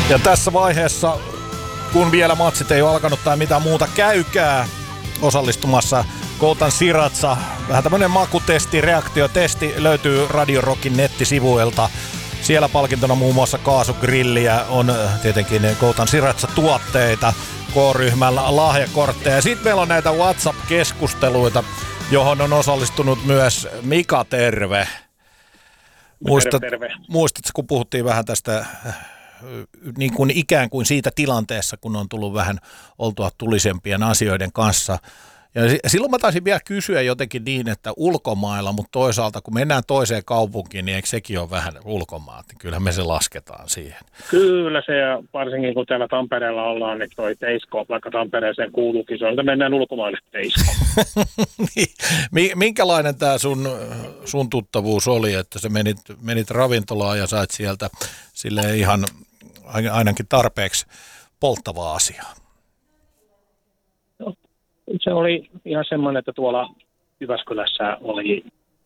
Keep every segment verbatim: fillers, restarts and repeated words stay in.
Ja tässä vaiheessa, kun vielä matsit ei ole alkanut tai mitään muuta, käykää osallistumassa Goutan Siratsa. Vähän tämmönen makutesti, reaktiotesti löytyy Radio Rockin nettisivuilta. Siellä palkintona muun muassa kaasugrilliä, on tietenkin Goutan Siratsa-tuotteita, K-ryhmällä lahjakortteja. Sitten meillä on näitä WhatsApp-keskusteluita, johon on osallistunut myös Mika, terve. Muistat, terve, terve. Muistatko, kun puhuttiin vähän tästä niin kuin ikään kuin siitä tilanteessa, kun on tullut vähän oltua tulisempien asioiden kanssa. Ja silloin mä taisin vielä kysyä jotenkin niin, että ulkomailla, mutta toisaalta kun mennään toiseen kaupunkiin, niin eikö sekin ole vähän ulkomaat, niin kyllähän me se lasketaan siihen. Kyllä se, ja varsinkin kun täällä Tampereella ollaan, niin toi Teisko, vaikka Tampereeseen kuuluukin, se on, että mennään ulkomaille Teiskoon. niin, minkälainen tämä sun, sun tuttavuus oli, että sä menit, menit ravintolaan ja sait sieltä silleen ihan ainakin tarpeeksi polttavaa asiaa? No, se oli ihan semmoinen, että tuolla Jyväskylässä oli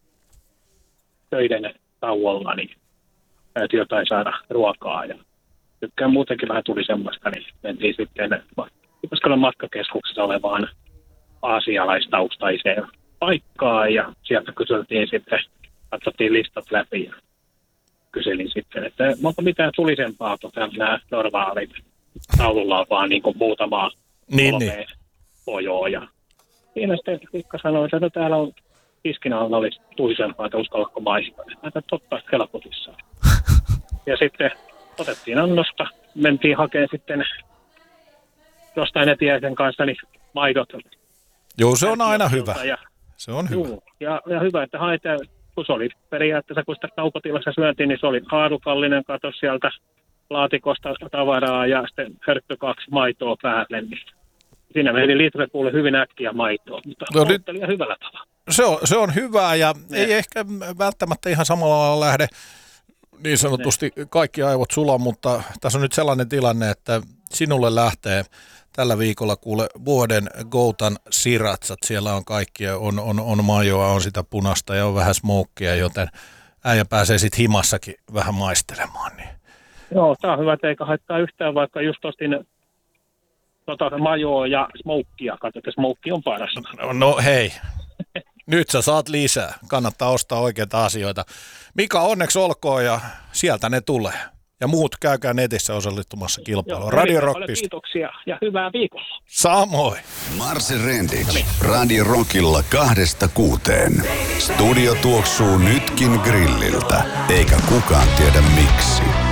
töiden tauolla, niin täytyy jotain saada ruokaa. Ja tykkään muutenkin vähän tuli semmoista, niin mentiin sitten Jyväskylän matkakeskuksessa olevaan aasialaistaustaiseen paikkaan. Ja sieltä kyseltiin sitten, katsottiin listat läpi ja kyselin sitten, että onko mitään tulisempaa, kun nämä normaalit taululla on vaan niin kuin muutamaa niin, kolmea niin. pojoa. Ja siinä sitten Mikka sanoi, että no, täällä on tiskin alla olisi tulisempaa, että uskallatko maistaa. Näitä totta helpotissaan. Ja sitten otettiin annosta, mentiin hakemaan sitten jostain etiäisen kanssa niin maidot. Joo, se on aina hyvä. Ja, se on hyvä. Juu, ja, ja hyvä, että haetaan, kun se oli periaatteessa, kun sitä kaukotilassa syöntiin, niin se oli haarukallinen, kato sieltä laatikosta tavaraa ja sitten hörppy kaksi maitoa päälle. Niin siinä meni litra kuule hyvin äkkiä maitoa, mutta no, otteli hyvällä tavalla. Se on, se on hyvää ja ne. Ei ehkä välttämättä ihan samalla lailla lähde niin sanotusti ne. Kaikki aivot sulaa, mutta tässä on nyt sellainen tilanne, että sinulle lähtee tällä viikolla kuule vuoden Goutan Siratsat. Siellä on kaikkia, on, on, on majoa, on sitä punasta ja on vähän smokea, joten äijä pääsee sitten himassakin vähän maistelemaan. Niin. Joo, tämä on hyvä, että eikä haittaa yhtään, vaikka just ostin tota, majoa ja smokea. Katso, että smoke on paras. No, no hei, nyt sä saat lisää. Kannattaa ostaa oikeita asioita. Mika, onneksi olkoon ja sieltä ne tulee. Ja muut käykää netissä osallistumassa kilpailuun. Radio Rock. Kiitoksia ja hyvää viikolla. Samoin. Marse Rendic. Radio Rockilla kahdesta kuuteen. Studio tuoksuu nytkin grilliltä, eikä kukaan tiedä miksi.